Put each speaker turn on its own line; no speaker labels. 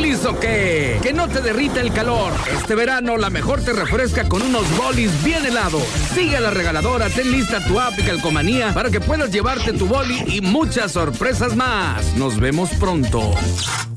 bolis o qué? Que no te derrita el calor. Este verano la mejor te refresca con unos bolis bien helados. Sigue a La Regaladora, ten lista tu app y calcomanía para que puedas llevarte tu boli y muchas sorpresas más. Nos vemos pronto.